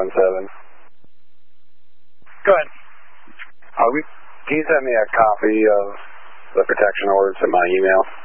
317. Go ahead. Can you send me a copy of the protection orders to my email?